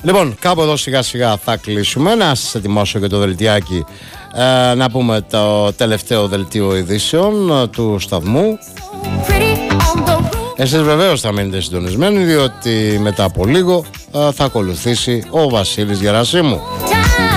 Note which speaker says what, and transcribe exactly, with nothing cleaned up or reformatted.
Speaker 1: Λοιπόν, κάπου εδώ σιγά σιγά θα κλείσουμε. Να σας ετοιμάσω και το δελτιάκι, ε, να πούμε το τελευταίο δελτίο ειδήσεων ε, του σταθμού. Εσείς βεβαίως θα μείνετε συντονισμένοι, διότι μετά από λίγο ε, θα ακολουθήσει ο Βασίλης Γερασίμου.